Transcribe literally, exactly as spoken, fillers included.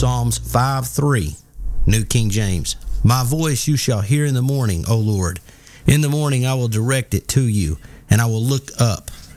Psalms five three, New King James. My voice you shall hear in the morning, O Lord. In the morning I will direct it to you, and I will look up